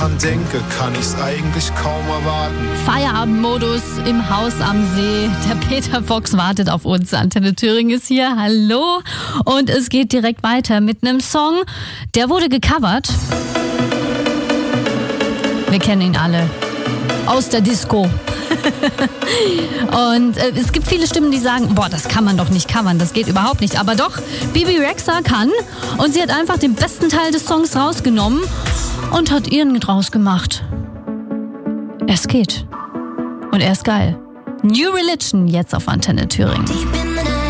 denke, kann ich's eigentlich kaum erwarten. Feierabendmodus im Haus am See. Der Peter Fox wartet auf uns. Antenne Thüringen ist hier. Hallo. Und es geht direkt weiter mit einem Song, der wurde gecovert. Wir kennen ihn alle. Aus der Disco. Und es gibt viele Stimmen, die sagen, boah, das kann man doch nicht covern, das geht überhaupt nicht. Aber doch, Bebe Rexha kann. Und sie hat einfach den besten Teil des Songs rausgenommen und hat ihren draus gemacht. Es geht. Und er ist geil. New Religion jetzt auf Antenne Thüringen.